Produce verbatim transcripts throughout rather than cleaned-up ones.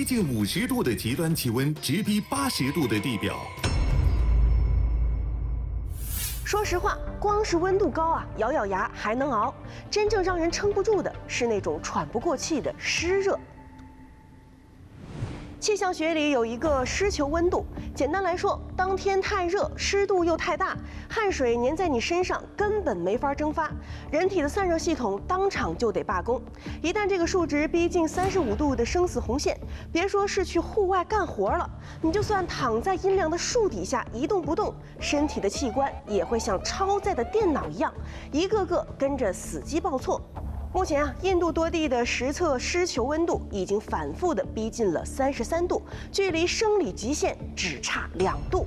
逼近五十度的极端气温直逼八十度的地表。 说实话，光是温度高啊，咬咬牙还能熬。真正让人撑不住的是那种喘不过气的湿热。气象学里有一个湿球温度，简单来说，当天太热，湿度又太大，汗水粘在你身上，根本没法蒸发，人体的散热系统当场就得罢工。一旦这个数值逼近三十五度的生死红线，别说是去户外干活了，你就算躺在阴凉的树底下一动不动，身体的器官也会像超载的电脑一样，一个个跟着死机报错。目前啊，印度多地的实测湿球温度已经反复的逼近了三十三度，距离生理极限只差两度。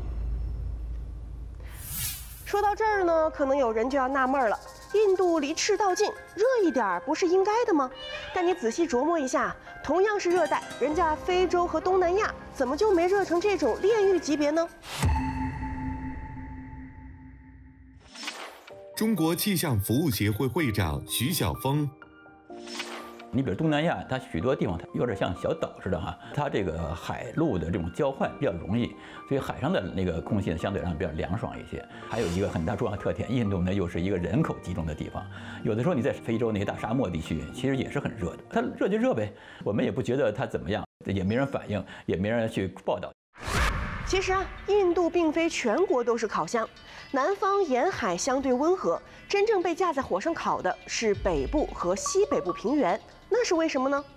说到这儿呢，可能有人就要纳闷了：印度离赤道近，热一点不是应该的吗？但你仔细琢磨一下，同样是热带，人家非洲和东南亚怎么就没热成这种炼狱级别呢？ 中国气象服务协会会长徐晓峰， 你比如东南亚，它许多地方它有点像小岛似的哈，它这个海陆的这种交换比较容易，所以海上的那个空气呢相对上比较凉爽一些。还有一个很大重要的特点，印度呢又是一个人口集中的地方，有的时候你在非洲那些大沙漠地区，其实也是很热的，它热就热呗，我们也不觉得它怎么样，也没人反应，也没人去报道。 其实啊，印度并非全国都是烤箱，南方沿海相对温和，真正被架在火上烤的是北部和西北部平原，那是为什么呢？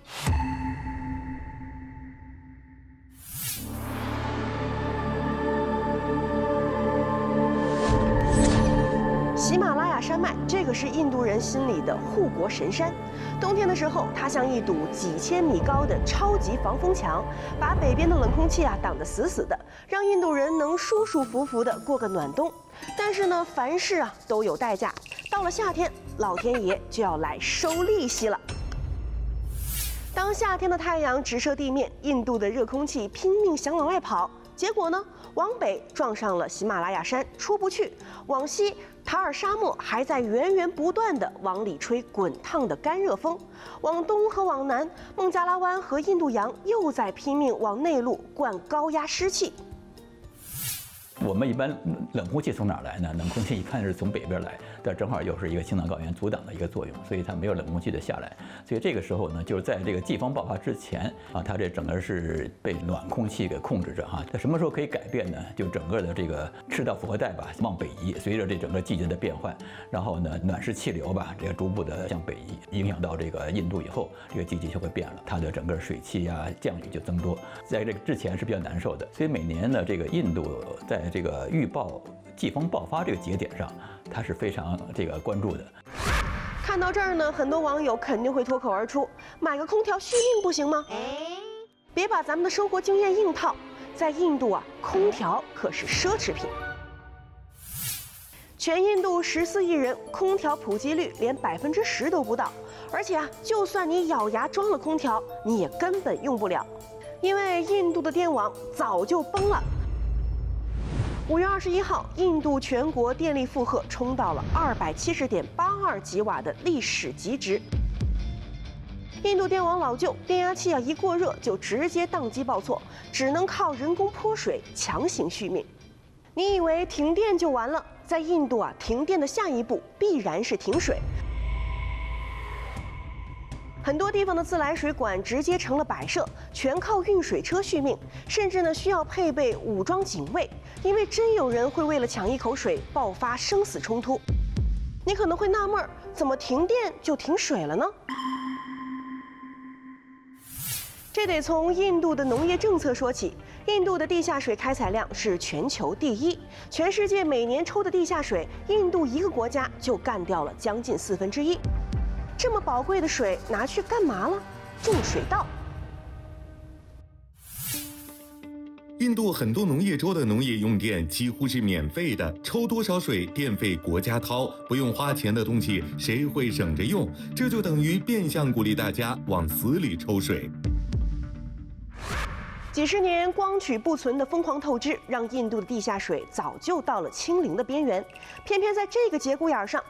喜马拉雅山脉，这个是印度人心里的护国神山。冬天的时候，它像一堵几千米高的超级防风墙，把北边的冷空气啊挡得死死的，让印度人能舒舒服服的过个暖冬。但是呢，凡事啊都有代价，到了夏天，老天爷就要来收利息了。当夏天的太阳直射地面，印度的热空气拼命想往外跑，结果呢，往北撞上了喜马拉雅山，出不去；往西，塔尔沙漠还在源源不断地往里吹滚烫的干热风；往东和往南，孟加拉湾和印度洋又在拼命往内陆灌高压湿气。 我们一般冷空气从哪儿来呢？冷空气一看是从北边来，但正好又是一个青藏高原阻挡的一个作用，所以它没有冷空气的下来。所以这个时候呢，就是在这个季风爆发之前啊，它这整个是被暖空气给控制着哈。它什么时候可以改变呢？就整个的这个赤道辐合带吧往北移，随着这整个季节的变换，然后呢暖湿气流吧这个逐步的向北移，影响到这个印度以后，这个季节就会变了，它的整个水汽呀、降雨就增多。在这个之前是比较难受的，所以每年呢，这个印度在这个预报季风爆发这个节点上，它是非常这个关注的。 看到这儿呢，很多网友肯定会脱口而出：买个空调续命不行吗？别把咱们的生活经验硬套，在印度啊，空调可是奢侈品。全印度十四亿人，空调普及率连百分之十都不到，而且啊，就算你咬牙装了空调，你也根本用不了，因为印度的电网早就崩了。五月二十一号，印度全国电力负荷冲到了二百七十点八二吉瓦的历史极值。印度电网老旧，变压器啊一过热就直接宕机报错，只能靠人工泼水强行续命。你以为停电就完了？在印度啊，停电的下一步必然是停水。很多地方的自来水管直接成了摆设，全靠运水车续命，甚至呢需要配备武装警卫，因为真有人会为了抢一口水爆发生死冲突。你可能会纳闷，怎么停电就停水了呢？这得从印度的农业政策说起。印度的地下水开采量是全球第一，全世界每年抽的地下水，印度一个国家就干掉了将近四分之一。这么宝贵的水拿去干嘛了？种水稻。 印度很多农业州的农业用电几乎是免费的，抽多少水电费国家掏，不用花钱的东西谁会省着用？这就等于变相鼓励大家往死里抽水。 几十年光取不存的疯狂透支，让印度的地下水早就到了清零的边缘。偏偏在这个节骨眼上，